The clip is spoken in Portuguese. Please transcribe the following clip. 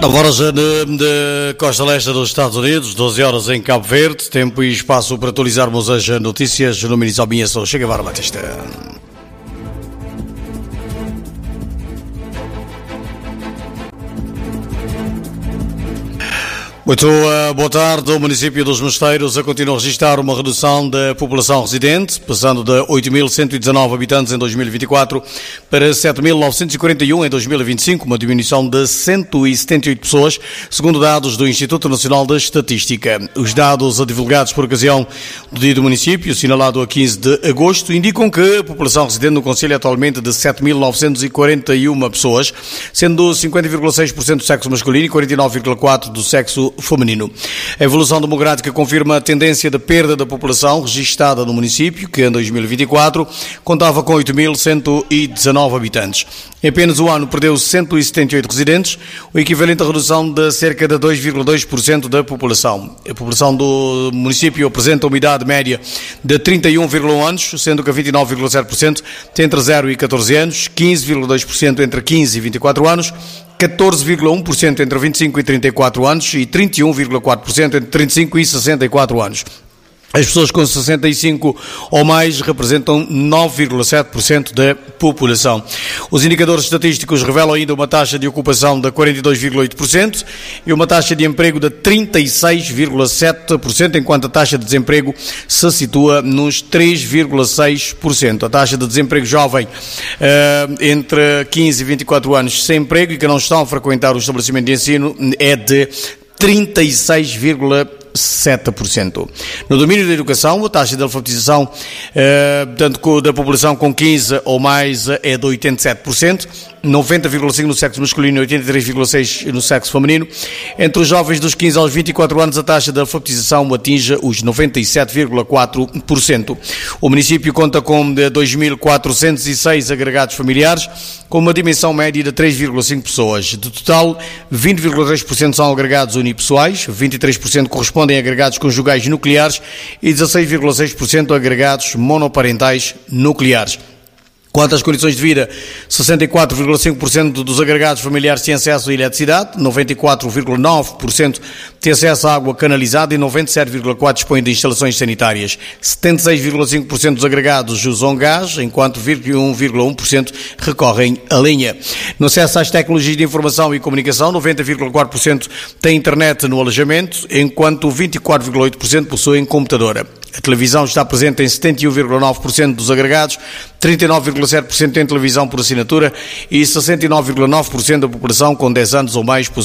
Agora já de costa leste dos Estados Unidos, 12 horas em Cabo Verde, tempo e espaço para atualizarmos as notícias no Ministério Sou Chega Vara Batista. Muito boa tarde. O município dos Mosteiros continua a registrar uma redução da população residente, passando de 8.119 habitantes em 2024 para 7.941 em 2025, uma diminuição de 178 pessoas, segundo dados do Instituto Nacional de Estatística. Os dados divulgados por ocasião do dia do município, assinalado a 15 de agosto, indicam que a população residente no concelho é atualmente de 7.941 pessoas, sendo 50,6% do sexo masculino e 49,4% do sexo feminino. A evolução demográfica confirma a tendência de perda da população registada no município, que em 2024 contava com 8.119 habitantes. Em apenas um ano perdeu 178 residentes, o equivalente à redução de cerca de 2,2% da população. A população do município apresenta uma idade média de 31,1 anos, sendo que 29,7% tem entre 0 e 14 anos, 15,2% entre 15 e 24 anos, 14,1% entre 25 e 34 anos e 31,4% entre 35 e 64 anos. As pessoas com 65 ou mais representam 9,7% da população. Os indicadores estatísticos revelam ainda uma taxa de ocupação de 42,8% e uma taxa de emprego de 36,7%, enquanto a taxa de desemprego se situa nos 3,6%. A taxa de desemprego jovem entre 15 e 24 anos sem emprego e que não estão a frequentar o estabelecimento de ensino é de 36,7%. No domínio da educação, a taxa de alfabetização tanto da população com 15 ou mais é de 87%, 90,5% no sexo masculino e 83,6% no sexo feminino. Entre os jovens dos 15 aos 24 anos, a taxa de alfabetização atinge os 97,4%. O município conta com 2.406 agregados familiares, com uma dimensão média de 3,5 pessoas. Do total, 20,3% são agregados unipessoais, 23% correspondem a agregados conjugais nucleares e 16,6% agregados monoparentais nucleares. Quanto às condições de vida, 64,5% dos agregados familiares têm acesso à eletricidade, 94,9% têm acesso à água canalizada e 97,4% dispõem de instalações sanitárias. 76,5% dos agregados usam gás, enquanto 1,1% recorrem à lenha. No acesso às tecnologias de informação e comunicação, 90,4% têm internet no alojamento, enquanto 24,8% possuem computadora. A televisão está presente em 71,9% dos agregados, 39,7% tem televisão por assinatura e 69,9% da população com 10 anos ou mais